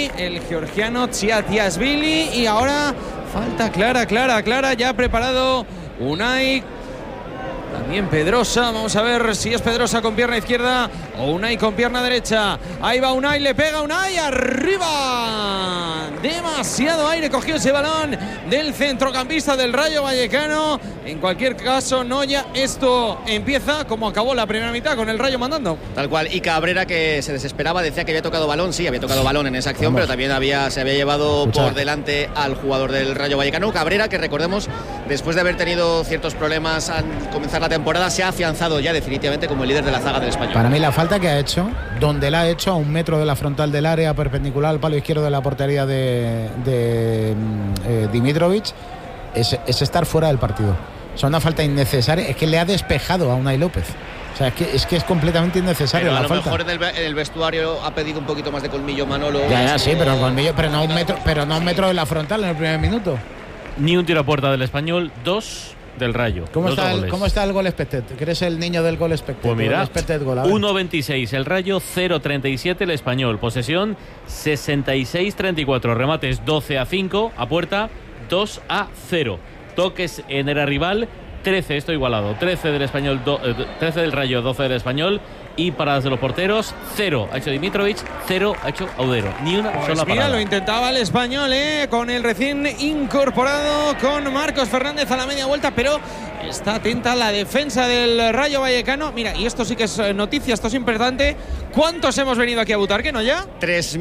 ahí el georgiano Tsiatiashvili. Y ahora falta clara. Ya ha preparado Unai. También Pedrosa, vamos a ver si es Pedrosa con pierna izquierda o Unai con pierna derecha. Ahí va Unai, le pega Unai, arriba. Demasiado aire cogió ese balón del centrocampista del Rayo Vallecano. En cualquier caso, Noya, esto empieza como acabó la primera mitad, con el Rayo mandando. Tal cual, y Cabrera, que se desesperaba, decía que había tocado balón, sí, había tocado balón en esa acción, pero también se había llevado por delante al jugador del Rayo Vallecano. Cabrera, que recordemos, después de haber tenido ciertos problemas al comenzar la temporada, se ha afianzado ya definitivamente como el líder de la zaga del Español. Para mí la falta que ha hecho, donde la ha hecho a 1 metro de la frontal del área, perpendicular al palo izquierdo de la portería de Dimitrovic, es estar fuera del partido. O sea, una falta innecesaria, es que le ha despejado a Unai López. O sea, es que es completamente innecesario. Pero a la lo falta. mejor en el vestuario ha pedido un poquito más de colmillo Manolo. Sí, pero el colmillo, pero no a 1 metro de la frontal en el primer minuto. Ni un tiro a puerta del Español, 2 del Rayo. ¿Cómo está el gol expected? ¿Que eres el niño del gol expected? Pues mira, 1.26 el Rayo, 0.37 el Español. Posesión 66-34. Remates 12-5 a puerta, 2-0. Toques en era rival, 13, esto igualado. 13 del Español, 13 del Rayo, 12 del Español. Y paradas de los porteros, 0 ha hecho Dimitrovic, 0 ha hecho Audero. Ni una sola parada. Mira, lo intentaba el Español, con el recién incorporado, con Marcos Fernández a la media vuelta, pero está atenta la defensa del Rayo Vallecano. Mira, y esto sí que es noticia, esto es importante. ¿Cuántos hemos venido aquí a Butarque, no ya?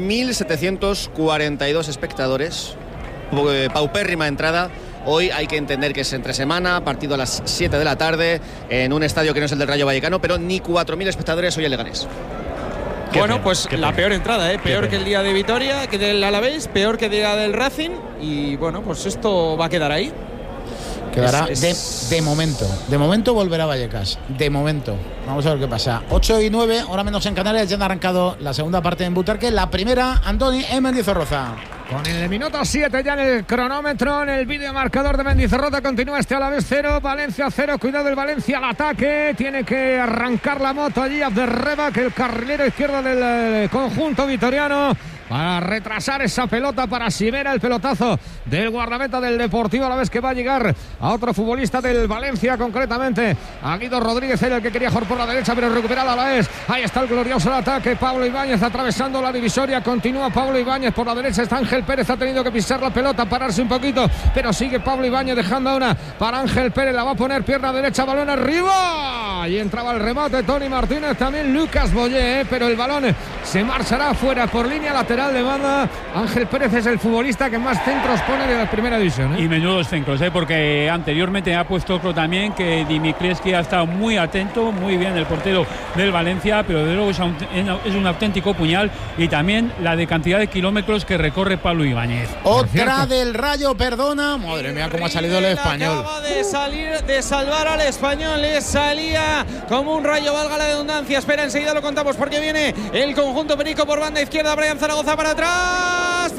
3.742 espectadores. Paupérrima entrada. Hoy hay que entender que es entre semana, partido a las 7 de la tarde, en un estadio que no es el del Rayo Vallecano, pero ni 4.000 espectadores hoy en Leganés. Bueno, pues la peor entrada, peor que el día de Vitoria, que del Alavés, peor que el día del Racing. Y bueno, pues esto va a quedar ahí. Quedará de momento. De momento volverá Vallecas. De momento. Vamos a ver qué pasa. 8:09, hora menos en Canarias. Ya han arrancado la segunda parte en Butarque. La primera, Andoni en Mendizorroza. Con el minuto 7 ya en el cronómetro, en el videomarcador de Mendizorroza, continúa este Alavés 0, Valencia 0. Cuidado el Valencia al ataque. Tiene que arrancar la moto allí Abderreba, que el carrilero izquierdo del conjunto vitoriano, para retrasar esa pelota para Sivera, el pelotazo del guardameta del Deportivo Alavés, que va a llegar a otro futbolista del Valencia, concretamente a Guido Rodríguez, el que quería jugar por la derecha, pero recupera el Alavés. Ahí está el glorioso ataque, Pablo Ibáñez atravesando la divisoria, continúa Pablo Ibáñez por la derecha, está Ángel Pérez, ha tenido que pisar la pelota, pararse un poquito, pero sigue Pablo Ibáñez dejando una para Ángel Pérez, la va a poner pierna derecha, balón arriba, y entraba el remate Tony Martínez, también Lucas Boyé, pero el balón se marchará fuera por línea lateral de banda. Ángel Pérez es el futbolista que más centros pone de la primera división. Y menudos centros, porque anteriormente ha puesto claro también que Dimitrievski ha estado muy atento, muy bien el portero del Valencia, pero de luego es un auténtico puñal, y también la de cantidad de kilómetros que recorre Pablo Ibáñez. Otra del Rayo, perdona. Madre mía, cómo ha salido el Español. Acaba de salvar al Español, le salía como un rayo, valga la redundancia. Espera, enseguida lo contamos porque viene el conjunto perico por banda izquierda. Brian Zaragoza para atrás,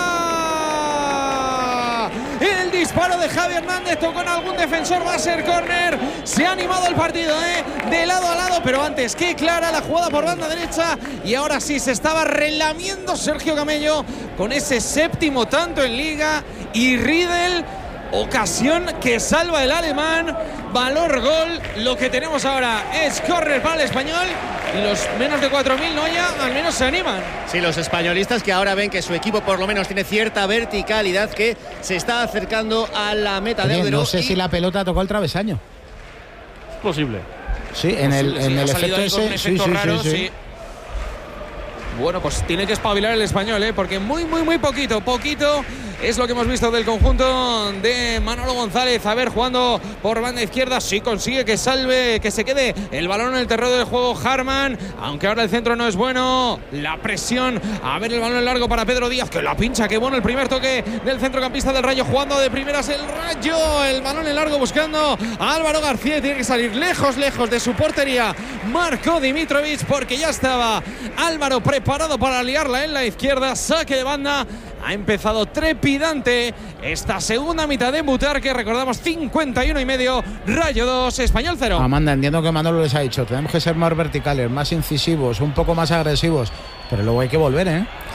fuera. El disparo de Javi Hernández tocó en algún defensor, va a ser córner. Se ha animado el partido, de lado a lado, pero antes qué clara la jugada por banda derecha, y ahora sí se estaba relamiendo Sergio Camello con ese séptimo tanto en Liga. Y Riedel, ocasión que salva el alemán, valor gol. Lo que tenemos ahora es córner para el Español, y los menos de 4.000 no ya al menos se animan. Sí, los españolistas, que ahora ven que su equipo por lo menos tiene cierta verticalidad, que se está acercando a la meta de Audero. No sé si la pelota tocó el travesaño. Es posible. Sí, en el efecto ese. Sí. Bueno, pues tiene que espabilar el Español, porque muy poquito es lo que hemos visto del conjunto de Manolo González. A ver, jugando por banda izquierda, sí consigue que salve, que se quede el balón en el terreno del juego Harman, aunque ahora el centro no es bueno. La presión, a ver el balón largo para Pedro Díaz, que la pincha, qué bueno el primer toque del centrocampista del Rayo, jugando de primeras el Rayo, el balón en largo buscando a Álvaro García, tiene que salir lejos de su portería Marco Dimitrovic, porque ya estaba Álvaro preparado para liarla en la izquierda. Saque de banda. Ha empezado trepidante esta segunda mitad de Butarque, recordamos 51,5, Rayo 2, Español 0. Amanda, entiendo que Manolo les ha dicho, tenemos que ser más verticales, más incisivos, un poco más agresivos, pero luego hay que volver,